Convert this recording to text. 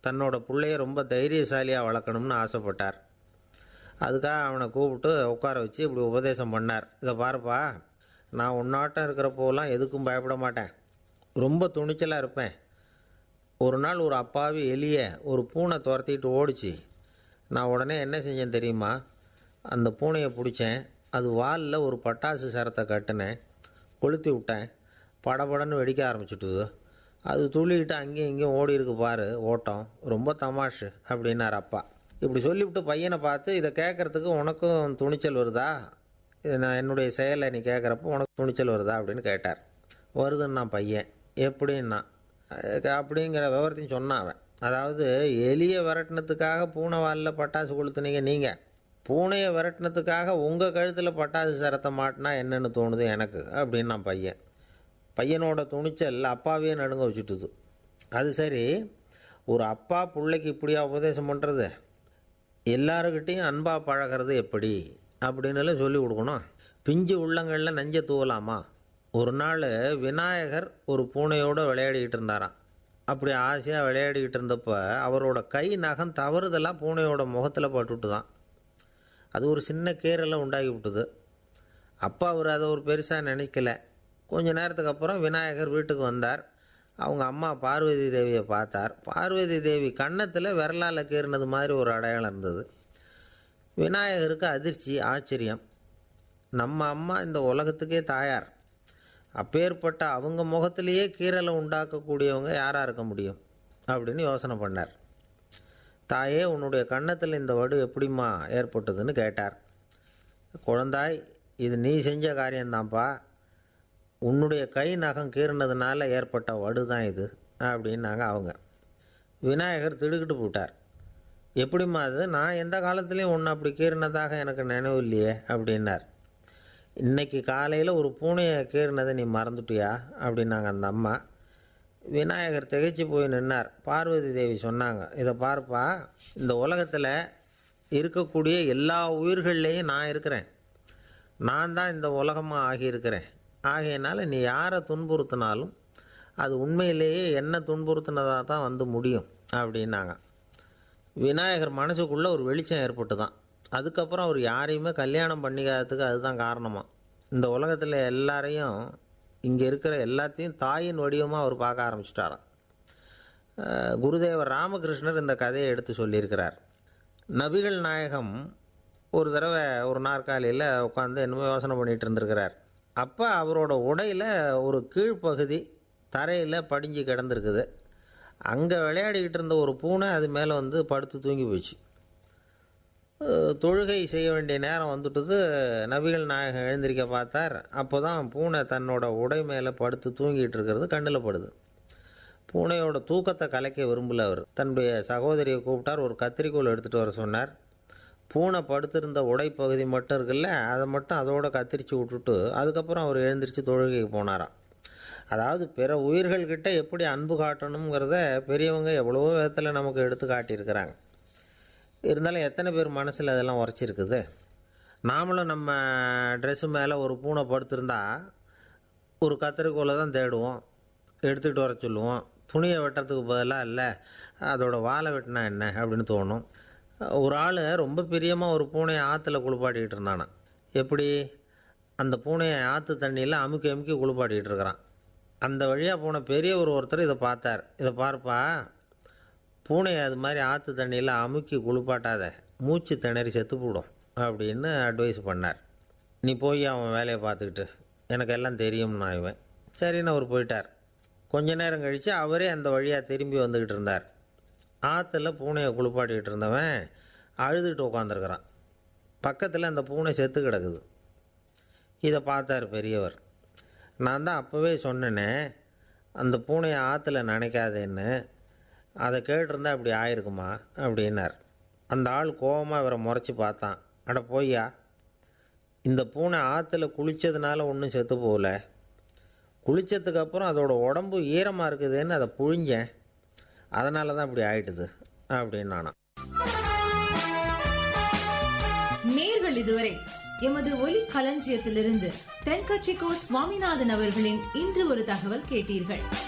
தன்னோட பிள்ளைய ரொம்ப தைரியசாலியாக வளர்க்கணும்னு ஆசைப்பட்டார். அதுக்காக அவனை கூப்பிட்டு உட்கார வச்சு இப்படி உபதேசம் பண்ணார். இதை பாருப்பா, நான் உன்னாட்டம் இருக்கிறப்போலாம் எதுக்கும் பயப்பட மாட்டேன், ரொம்ப துணிச்சலாக இருப்பேன். ஒரு நாள் ஒரு அப்பாவி எலியை ஒரு பூனை துரத்திட்டு ஓடிச்சு. நான் உடனே என்ன செஞ்சேன் தெரியுமா? அந்த பூனையை பிடிச்சேன், அது வாலில் ஒரு பட்டாசு சரத்தை கட்டினேன், கொளுத்தி விட்டேன், படபடன்னு வெடிக்க ஆரம்பிச்சுட்டுது. அது துள்ளிக்கிட்டு அங்கேயும் இங்கேயும் ஓடி இருக்கு பாரு ஓட்டம், ரொம்ப தமாஷு அப்படின்னார் அப்பா. இப்படி சொல்லிவிட்டு பையனை பார்த்து, இதை கேட்குறதுக்கு உனக்கும் துணிச்சல் வருதா? நான் என்னுடைய செயலை நீ கேட்குறப்போ உனக்கு துணிச்சல் வருதா அப்படின்னு கேட்டார். வருதுன்னா பையன். எப்படின்னா அப்படிங்கிற விவரத்தையும் சொன்னான் அவன். அதாவது எலியை விரட்டினத்துக்காக பூனை வாலில் பட்டாசு கொளுத்துனீங்க நீங்கள், பூனையை விரட்டினத்துக்காக உங்கள் கழுத்தில் பட்டாசு சரத்தை மாட்டினா என்னென்னு தோணுது எனக்கு அப்படின்னா பையன். பையனோட துணிச்சல் அப்பாவே நடுங்க வச்சுட்டுது. அது சரி, ஒரு அப்பா பிள்ளைக்கு இப்படியா உபதேசம் பண்ணுறது? எல்லாருக்கிட்டையும் அன்பாக பழகிறது எப்படி அப்படின்னு சொல்லி கொடுக்கணும். பிஞ்சு உள்ளங்களில் நஞ்சை தூவலாமா? ஒரு நாள் விநாயகர் ஒரு பூனையோடு விளையாடிக்கிட்டு இருந்தாராம். அப்படி ஆசையாக விளையாடிக்கிட்டு இருந்தப்போ அவரோட கை நகம் தவறுதெல்லாம் பூனையோட முகத்தில் பட்டுட்டு தான். அது ஒரு சின்ன கீறலை உண்டாகி விட்டுது. அப்பா அவர் அதை ஒரு பெருசாக நினைக்கல. கொஞ்ச நேரத்துக்கு அப்புறம் விநாயகர் வீட்டுக்கு வந்தார். அவங்க அம்மா பார்வதி தேவியை பார்த்தார். பார்வதி தேவி கன்னத்தில் விரலால் கீறினது மாதிரி ஒரு அடையாளம் இருந்தது. விநாயகருக்கு அதிர்ச்சி, ஆச்சரியம். நம்ம அம்மா இந்த உலகத்துக்கே தாயார், அப்பேற்பட்ட அவங்க முகத்திலேயே கீறலை உண்டாக்கக்கூடியவங்க யாராக இருக்க முடியும் அப்படின்னு யோசனை பண்ணார். தாயே, உன்னுடைய கன்னத்தில் இந்த வடு எப்படிம்மா ஏற்பட்டதுன்னு கேட்டார். குழந்தாய், இது நீ செஞ்ச காரியம்தான்ப்பா, உன்னுடைய கை நகம் கீறினதுனால ஏற்பட்ட வடு தான் இது அப்படின்னாங்க அவங்க. விநாயகர் திடுக்கிட்டு போட்டார். எப்படிம்மா அது? நான் எந்த காலத்துலேயும் ஒன்று அப்படி கீறினதாக எனக்கு நினைவு இல்லையே அப்படின்னார். இன்றைக்கி காலையில் ஒரு பூனையை கீறினதை நீ மறந்துட்டியா அப்படின்னாங்க அந்த அம்மா. விநாயகர் திகைச்சு போய் நின்னார். பார்வதி தேவி சொன்னாங்க, இதை பார்ப்பா, இந்த உலகத்தில் இருக்கக்கூடிய எல்லா உயிர்கள்லேயும் நான் இருக்கிறேன், நான் தான் இந்த உலகமாக ஆகியிருக்கிறேன். ஆகையினால நீ யாரை துன்புறுத்தினாலும் அது உண்மையிலேயே என்ன துன்புறுத்தினதாக தான் வந்து முடியும் அப்படின்னாங்க. விநாயகர் மனசுக்குள்ளே ஒரு வெளிச்சம் ஏற்பட்டு தான். அதுக்கப்புறம் அவர் யாரையுமே கல்யாணம் பண்ணிக்காததுக்கு அதுதான் காரணமாக. இந்த உலகத்தில் எல்லாரையும், இங்கே இருக்கிற எல்லாத்தையும் தாயின் வடிவமாக அவர் பார்க்க ஆரம்பிச்சிட்டாராம். குருதேவர் ராமகிருஷ்ணர் இந்த கதையை எடுத்து சொல்லியிருக்கிறார். நபிகள் நாயகம் ஒரு தடவை ஒரு நாற்காலியில் உட்காந்து என்னமோ யோசனை பண்ணிகிட்டு இருந்திருக்கிறார். அப்போ அவரோட உடையில் ஒரு கீழ்ப்பகுதி தரையில் படிஞ்சு கிடந்திருக்குது. அங்கே விளையாடிக்கிட்டு இருந்த ஒரு பூனை அது மேலே வந்து படுத்து தூங்கி போச்சு. தொழுகை செய்ய வேண்டிய நேரம் வந்துட்டுது. நபிகள் நாயகம் எழுந்திருக்க பார்த்தார். அப்போ தான் பூனை தன்னோட உடை மேலே படுத்து தூங்கிட்டு இருக்கிறது கண்ணில் படுது. பூனையோட தூக்கத்தை கலைக்க விரும்பல அவர். தன்னுடைய சகோதரியை கூப்பிட்டார். ஒரு கத்திரிக்கோள் எடுத்துகிட்டு வர சொன்னார். பூனை படுத்திருந்த உடைப்பகுதி மட்டும் இருக்குல்ல, அதை மட்டும் அதோட கத்திரிச்சு விட்டுட்டு அதுக்கப்புறம் அவர் எழுந்திரிச்சு தொழுகைக்கு போனாராம். அதாவது பிற உயிர்கள்கிட்ட எப்படி அன்பு காட்டணுங்கிறத பெரியவங்க எவ்வளவோ விதத்தில் நமக்கு எடுத்து காட்டியிருக்கிறாங்க. இருந்தாலும் எத்தனை பேர் மனசில் அதெல்லாம் உரைச்சிருக்குது? நாமளும் நம்ம ட்ரெஸ்ஸு மேலே ஒரு பூனை படுத்திருந்தா ஒரு கத்திரிக்கோலை தான் தேடுவோம், எடுத்துக்கிட்டு வர சொல்லுவோம். துணியை வெட்டுறதுக்கு பதிலாக இல்லை அதோட வாழை வெட்டினா என்ன அப்படின்னு தோணும். ஒரு ஆள் ரொம்ப பிரியமாக ஒரு பூனையை ஆற்றுல குளிப்பாட்டிக்கிட்டு இருந்தானா. எப்படி? அந்த பூனையை ஆற்று தண்ணியில் அமுக்கி அமுக்கி குளிப்பாட்டிக்கிட்டு இருக்கிறான். அந்த வழியாக போன பெரியவர் ஒருத்தர் இதை பார்த்தார். இதை பார்ப்பா, பூனையை அது மாதிரி ஆற்று தண்ணியில் அமுக்கி குளிப்பாட்டாத, மூச்சு திணறி செத்து போடும் அப்படின்னு அட்வைஸ் பண்ணார். நீ போய் அவன் வேலையை பார்த்துக்கிட்டு, எனக்கு எல்லாம் தெரியும்னா இவன். சரின்னு அவர் போயிட்டார். கொஞ்ச நேரம் கழித்து அவரே அந்த வழியாக திரும்பி வந்துக்கிட்டு இருந்தார். ஆற்றுல பூனையை குளிப்பாட்டிக்கிட்டு இருந்தவன் அழுதுகிட்டு உட்காந்துருக்கிறான். பக்கத்தில் அந்த பூனை செத்து கிடக்குது. இதை பார்த்தார் பெரியவர். நான் தான் அப்போவே சொன்னேனே அந்த பூனையை ஆற்றுல நினைக்காதேன்னு, அதை கேட்டிருந்தா இப்படி ஆயிருக்குமா அப்படின்னார். அந்த ஆள் கோபமாக இவரை முறைச்சி பார்த்தான். அட போய்யா, இந்த பூனை ஆற்றுல குளித்ததுனால ஒன்றும் செத்து போகல, குளித்ததுக்கப்புறம் அதோட உடம்பு ஈரமாக இருக்குதுன்னு அதை புழிஞ்சேன், அதனால தான் இப்படி ஆயிட்டுது அப்படின்னு நானா. நேர்கள் இதுவரை எமது ஒலி களஞ்சியத்திலிருந்து தென்கட்சிக்கோ சுவாமிநாதன் அவர்களின் இன்று ஒரு தகவல் கேட்டீர்கள்.